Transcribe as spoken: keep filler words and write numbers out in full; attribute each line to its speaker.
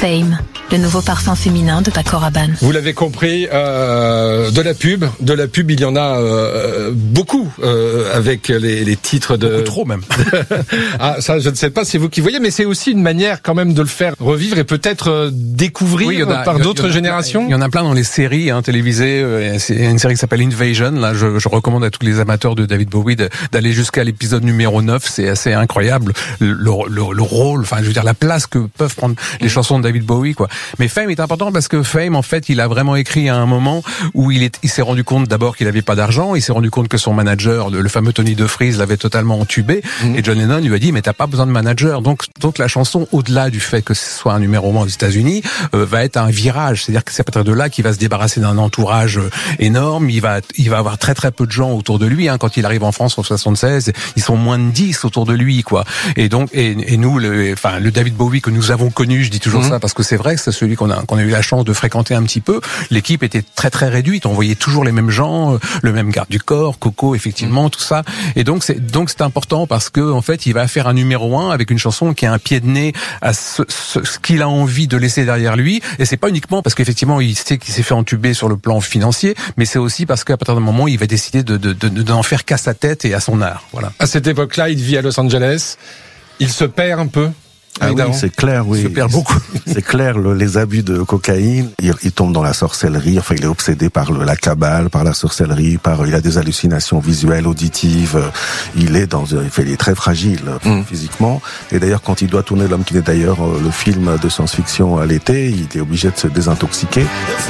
Speaker 1: Fame, le nouveau parfum féminin de Paco Rabanne.
Speaker 2: Vous l'avez compris, euh, de la pub, de la pub, il y en a euh, beaucoup euh, avec les, les titres de...
Speaker 3: Beaucoup trop même.
Speaker 2: Ah, ça, je ne sais pas, c'est vous qui voyez, mais c'est aussi une manière quand même de le faire revivre et peut-être euh, découvrir
Speaker 3: oui, a,
Speaker 2: par
Speaker 3: a,
Speaker 2: d'autres
Speaker 3: a,
Speaker 2: générations.
Speaker 3: Il y en a plein dans les séries hein, télévisées. Euh, c'est une série qui s'appelle Invasion. Là, je, je recommande à tous les amateurs de David Bowie de, d'aller jusqu'à l'épisode numéro neuf. C'est assez incroyable le, le, le rôle, enfin, je veux dire la place que peuvent prendre les chansons de David Bowie, quoi. Mais Fame est important parce que Fame, en fait, il a vraiment écrit à un moment où il, est, il s'est rendu compte d'abord qu'il n'avait pas d'argent. Il s'est rendu compte que son manager, le, le fameux Tony DeFries, l'avait totalement entubé. Mmh. Et John Lennon lui a dit, mais t'as pas besoin de manager. Donc, donc la chanson, au-delà du fait que ce soit un numéro un aux États-Unis, euh, va être un virage. C'est-à-dire que c'est à partir de là qu'il va se débarrasser d'un entourage énorme. Il va, il va avoir très très peu de gens autour de lui. Hein. Quand il arrive en France en soixante-seize, ils sont moins de dix autour de lui, quoi. Et donc, et, et nous, le, enfin, le David Bowie que nous avons connu, je dis toujours mmh. ça parce que c'est vrai que c'est celui qu'on a, qu'on a eu la chance de fréquenter un petit peu. L'équipe était très très réduite. On voyait toujours les mêmes gens, le même garde du corps, Coco, effectivement, mmh. tout ça. Et donc c'est donc c'est important parce que en fait, il va faire un numéro un avec une chanson qui a un pied de nez à ce, ce, ce qu'il a envie de laisser derrière lui. Et c'est pas uniquement parce qu'effectivement, il sait qu'il s'est fait entuber sur le plan financier, mais c'est aussi parce qu'à partir d'un moment, il va décider de, de, de, de d'en faire qu'à sa tête et à son art. Voilà.
Speaker 2: À cette époque-là, il vit à Los Angeles. Il se perd un peu.
Speaker 4: Ah oui, c'est clair, oui.
Speaker 3: Il se perd beaucoup.
Speaker 4: C'est clair, le, les abus de cocaïne, il, il tombe dans la sorcellerie, enfin il est obsédé par le, la cabale, par la sorcellerie, par il a des hallucinations visuelles, auditives, il est dans, il est très fragile mmh. physiquement, et d'ailleurs quand il doit tourner L'homme qui naît d'ailleurs, le film de science-fiction à l'été, il est obligé de se désintoxiquer.